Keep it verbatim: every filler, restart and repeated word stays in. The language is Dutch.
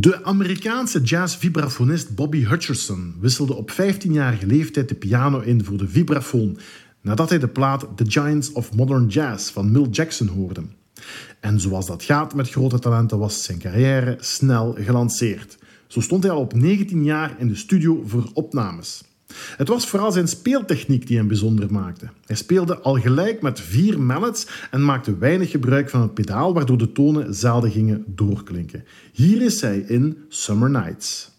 De Amerikaanse jazz-vibrafonist Bobby Hutcherson wisselde op vijftienjarige leeftijd de piano in voor de vibrafoon, nadat hij de plaat The Giants of Modern Jazz van Milt Jackson hoorde. En zoals dat gaat met grote talenten was zijn carrière snel gelanceerd. Zo stond hij al op negentien jaar in de studio voor opnames. Het was vooral zijn speeltechniek die hem bijzonder maakte. Hij speelde al gelijk met vier mallets en maakte weinig gebruik van het pedaal, waardoor de tonen zelden gingen doorklinken. Hier is hij in Summer Nights.